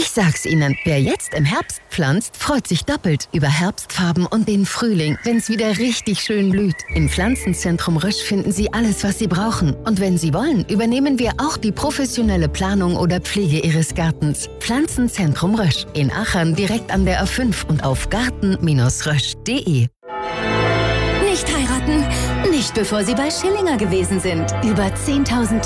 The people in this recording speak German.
Ich sag's Ihnen, wer jetzt im Herbst pflanzt, freut sich doppelt über Herbstfarben und den Frühling, wenn's wieder richtig schön blüht. Im Pflanzenzentrum Rösch finden Sie alles, was Sie brauchen. Und wenn Sie wollen, übernehmen wir auch die professionelle Planung oder Pflege Ihres Gartens. Pflanzenzentrum Rösch in Aachen direkt an der A5 und auf garten-rösch.de. Nicht heiraten, nicht bevor Sie bei Schillinger gewesen sind. Über 10.000